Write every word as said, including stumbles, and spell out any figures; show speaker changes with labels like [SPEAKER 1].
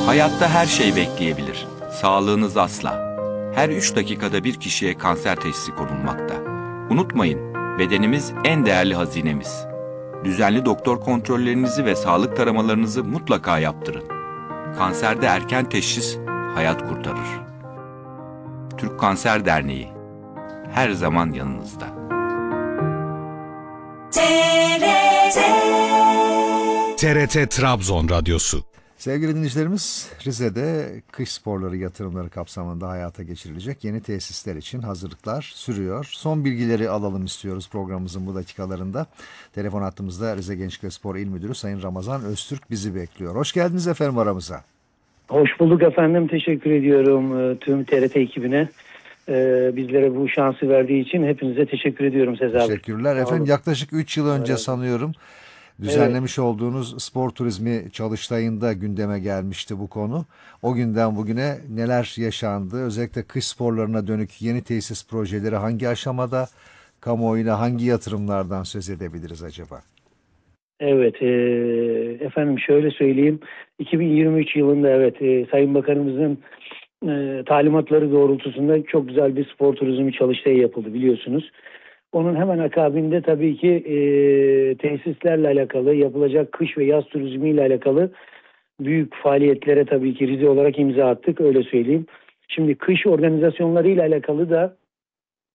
[SPEAKER 1] Hayatta her şey bekleyebilir. Sağlığınız asla. Her üç dakikada bir kişiye kanser teşhisi konulmakta. Unutmayın, bedenimiz en değerli hazinemiz. Düzenli doktor kontrollerinizi ve sağlık taramalarınızı mutlaka yaptırın. Kanserde erken teşhis hayat kurtarır. Türk Kanser Derneği her zaman yanınızda.
[SPEAKER 2] T R T
[SPEAKER 3] T R T Trabzon Radyosu.
[SPEAKER 4] Sevgili dinleyicilerimiz, Rize'de kış sporları yatırımları kapsamında hayata geçirilecek yeni tesisler için hazırlıklar sürüyor. Son bilgileri alalım istiyoruz programımızın bu dakikalarında. Telefon hattımızda Rize Gençlik ve Spor İl Müdürü Sayın Ramazan Öztürk bizi bekliyor. Hoş geldiniz efendim aramıza.
[SPEAKER 5] Hoş bulduk efendim. Teşekkür ediyorum tüm T R T ekibine. Bizlere bu şansı verdiği için hepinize teşekkür ediyorum Sezai.
[SPEAKER 4] Teşekkürler efendim. Yaklaşık üç yıl önce sanıyorum düzenlemiş evet. olduğunuz spor turizmi çalıştayında gündeme gelmişti bu konu. O günden bugüne neler yaşandı? Özellikle kış sporlarına dönük yeni tesis projeleri hangi aşamada? Kamuoyuna hangi yatırımlardan söz edebiliriz acaba?
[SPEAKER 5] Evet e, efendim şöyle söyleyeyim. iki bin yirmi üç yılında evet e, Sayın Bakanımızın e, talimatları doğrultusunda çok güzel bir spor turizmi çalıştayı yapıldı biliyorsunuz. Onun hemen akabinde tabii ki e, tesislerle alakalı, yapılacak kış ve yaz turizmiyle alakalı büyük faaliyetlere tabii ki Rize olarak imza attık, öyle söyleyeyim. Şimdi kış organizasyonlarıyla alakalı da